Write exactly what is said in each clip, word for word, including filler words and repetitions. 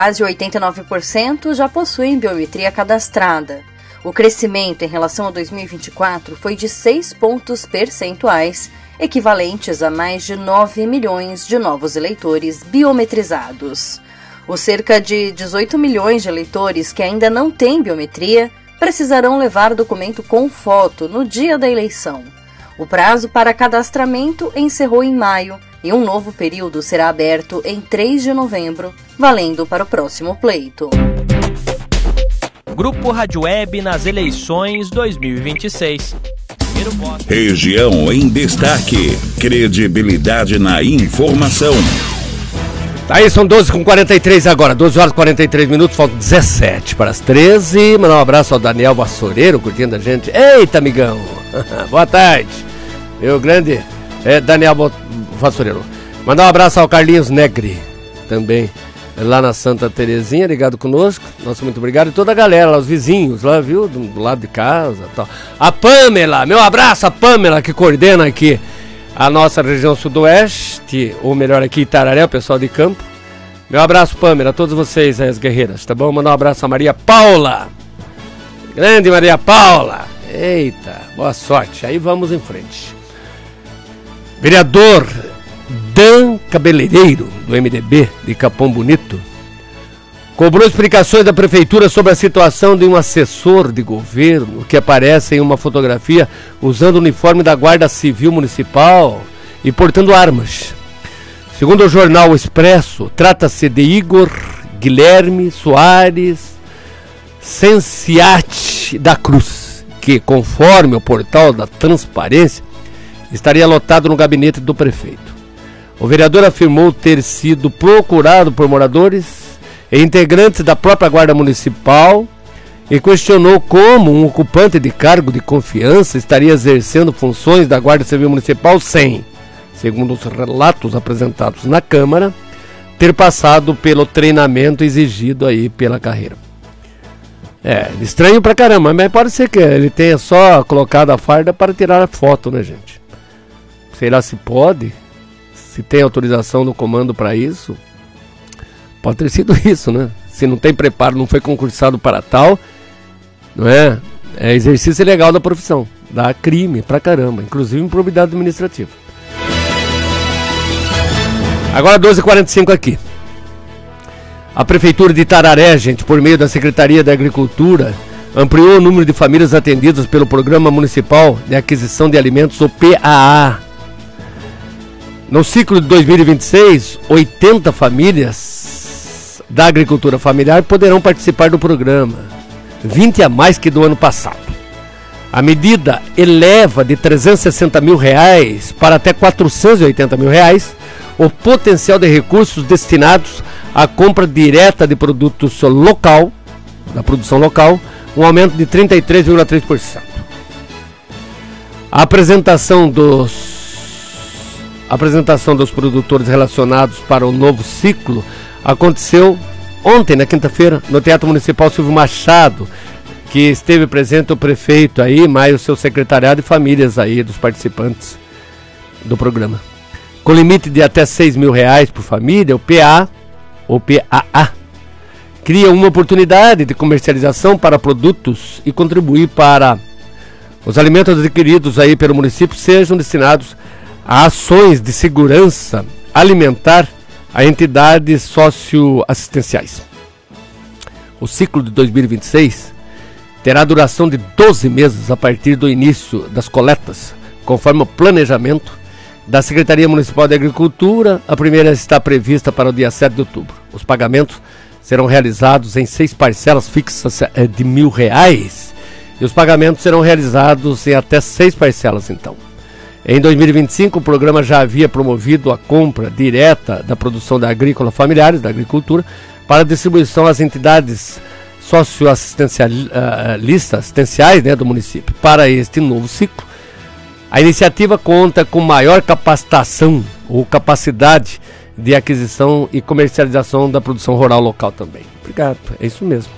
Quase oitenta e nove por cento já possuem biometria cadastrada. O crescimento em relação a dois mil e vinte e quatro foi de seis pontos percentuais, equivalentes a mais de nove milhões de novos eleitores biometrizados. Os cerca de dezoito milhões de eleitores que ainda não têm biometria precisarão levar documento com foto no dia da eleição. O prazo para cadastramento encerrou em maio e um novo período será aberto em três de novembro, valendo para o próximo pleito. Grupo Rádio Web nas eleições dois mil e vinte e seis. Região em destaque. Credibilidade na informação. Aí são doze com quarenta e três agora, doze horas e quarenta e três minutos, faltam dezessete para as treze. Mandar um abraço ao Daniel Vassoureiro, curtindo a gente. Eita, amigão! Boa tarde. Meu grande é, Daniel Vassoureiro. Mandar um abraço ao Carlinhos Negri, também lá na Santa Terezinha, ligado conosco. Nossa, muito obrigado. E toda a galera lá, os vizinhos lá, viu? Do, do lado de casa e tal. A Pamela, meu abraço a Pamela, que coordena aqui a nossa região sudoeste, ou melhor aqui, Itararé, o pessoal de campo. Meu abraço, Pamela, a todos vocês, as guerreiras, tá bom? Mandar um abraço a Maria Paula. Grande Maria Paula. Eita, boa sorte. Aí vamos em frente. Vereador Dan Cabeleireiro, do M D B de Capão Bonito, cobrou explicações da prefeitura sobre a situação de um assessor de governo que aparece em uma fotografia usando o uniforme da Guarda Civil Municipal e portando armas. Segundo o jornal O Expresso, trata-se de Igor Guilherme Soares Senciati da Cruz, que, conforme o portal da Transparência, estaria lotado no gabinete do prefeito. O vereador afirmou ter sido procurado por moradores e integrantes da própria Guarda Municipal e questionou como um ocupante de cargo de confiança estaria exercendo funções da Guarda Civil Municipal sem, segundo os relatos apresentados na Câmara, ter passado pelo treinamento exigido aí pela carreira. É, estranho pra caramba, mas pode ser que ele tenha só colocado a farda para tirar a foto, né, gente? Sei lá se pode, se tem autorização do comando para isso. Pode ter sido isso, né? Se não tem preparo, não foi concursado para tal, não é? É exercício ilegal da profissão. Dá crime pra caramba, inclusive improbidade administrativa. Agora doze e quarenta e cinco aqui. A Prefeitura de Itararé, gente, por meio da Secretaria da Agricultura, ampliou o número de famílias atendidas pelo Programa Municipal de Aquisição de Alimentos, o P A A. No ciclo de dois mil e vinte e seis, oitenta famílias da agricultura familiar poderão participar do programa, vinte a mais que do ano passado. A medida eleva de trezentos e sessenta mil reais para até quatrocentos e oitenta mil reais o potencial de recursos destinados à compra direta de produtos local, da produção local, um aumento de trinta e três vírgula três por cento. A apresentação dos A apresentação dos produtores relacionados para o novo ciclo aconteceu ontem, na quinta-feira, no Teatro Municipal Silvio Machado, que esteve presente o prefeito aí, mais o seu secretariado e famílias aí dos participantes do programa. Com limite de até seis mil reais por família, o P A, ou P A A, cria uma oportunidade de comercialização para produtos e contribuir para os alimentos adquiridos aí pelo município sejam destinados a ações de segurança alimentar a entidades socioassistenciais. O ciclo de dois mil e vinte e seis terá duração de doze meses a partir do início das coletas, conforme o planejamento da Secretaria Municipal de Agricultura. A primeira está prevista para o dia sete de outubro. Os pagamentos serão realizados em seis parcelas fixas de mil reais e os pagamentos serão realizados em até seis parcelas, então. Em dois mil e vinte e cinco, o programa já havia promovido a compra direta da produção da agrícola familiares, da agricultura, para distribuição às entidades socioassistencialistas assistenciais, né, do município. Para este novo ciclo, a iniciativa conta com maior capacitação ou capacidade de aquisição e comercialização da produção rural local também. Obrigado, é isso mesmo.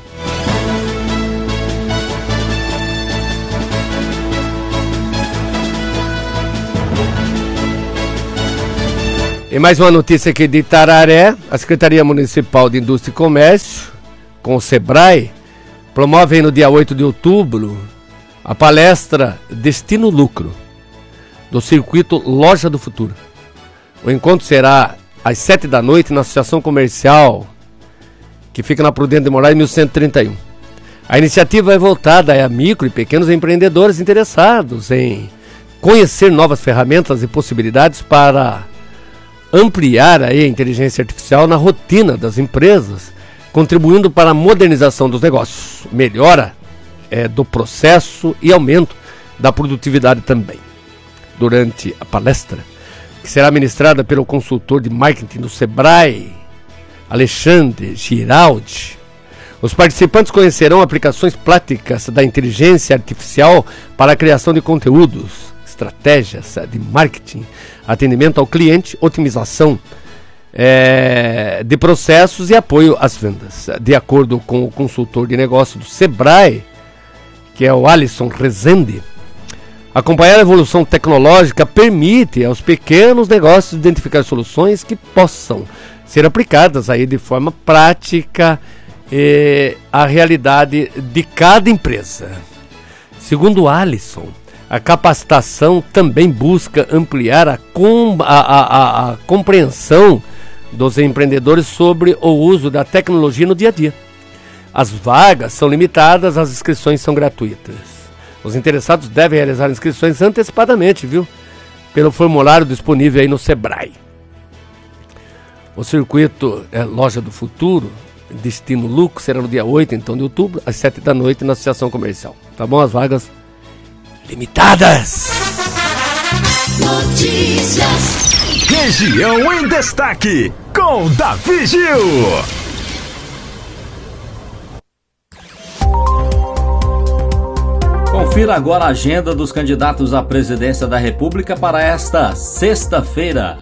E mais uma notícia aqui de Itararé. A Secretaria Municipal de Indústria e Comércio, com o SEBRAE, promove aí no dia oito de outubro a palestra Destino Lucro, do circuito Loja do Futuro. O encontro será às sete da noite na Associação Comercial, que fica na Prudente de Moraes, mil cento e trinta e um. A iniciativa é voltada a micro e pequenos empreendedores interessados em conhecer novas ferramentas e possibilidades para ampliar aí a inteligência artificial na rotina das empresas, contribuindo para a modernização dos negócios, melhora é, do processo e aumento da produtividade também. Durante a palestra, que será ministrada pelo consultor de marketing do SEBRAE, Alexandre Giraldi, os participantes conhecerão aplicações práticas da inteligência artificial para a criação de conteúdos, estratégias de marketing, atendimento ao cliente, otimização é, de processos e apoio às vendas. De acordo com o consultor de negócio do SEBRAE, que é o Alisson Rezende, acompanhar a evolução tecnológica permite aos pequenos negócios identificar soluções que possam ser aplicadas aí de forma prática eh, à realidade de cada empresa. Segundo o Alisson, a capacitação também busca ampliar a, com, a, a, a compreensão dos empreendedores sobre o uso da tecnologia no dia a dia. As vagas são limitadas, as inscrições são gratuitas. Os interessados devem realizar inscrições antecipadamente, viu? Pelo formulário disponível aí no SEBRAE. O circuito é, Loja do Futuro, Destino Lucro, será no dia oito então, de outubro, às sete da noite, na Associação Comercial. Tá bom? As vagas limitadas. Notícias. Região em Destaque, com Davi Gil. Confira agora a agenda dos candidatos à presidência da República para esta sexta-feira.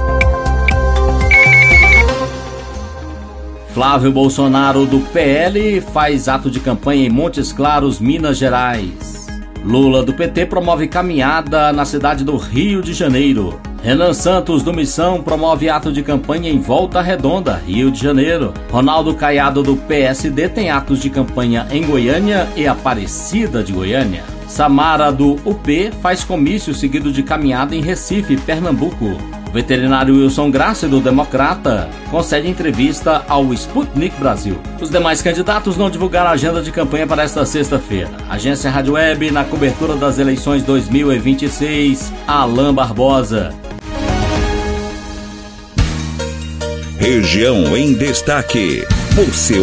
Flávio Bolsonaro, do P L, faz ato de campanha em Montes Claros, Minas Gerais. Lula, do P T, promove caminhada na cidade do Rio de Janeiro. Renan Santos, do Missão, promove ato de campanha em Volta Redonda, Rio de Janeiro. Ronaldo Caiado, do P S D, tem atos de campanha em Goiânia e Aparecida de Goiânia. Samara, do U P, faz comício seguido de caminhada em Recife, Pernambuco. O veterinário Wilson Graça, do Democrata, concede entrevista ao Sputnik Brasil. Os demais candidatos não divulgaram a agenda de campanha para esta sexta-feira. Agência Rádio Web, na cobertura das eleições dois mil e vinte e seis, Alain Barbosa. Região em Destaque. Você